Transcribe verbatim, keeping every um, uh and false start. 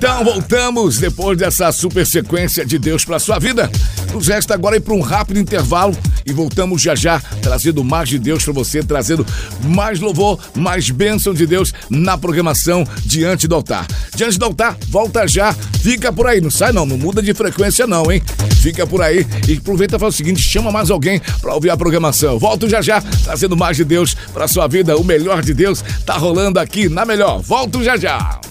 Então voltamos depois dessa super sequência de Deus para sua vida. Nos resta agora ir para um rápido intervalo e voltamos já já, trazendo mais de Deus para você, trazendo mais louvor, mais bênção de Deus na programação Diante do Altar. Diante do Altar, volta já, fica por aí, não sai não, não muda de frequência não, hein? Fica por aí e aproveita e fala o seguinte, chama mais alguém para ouvir a programação. Volto já já, trazendo mais de Deus para sua vida, o melhor de Deus tá rolando aqui na Melhor. Volto já já.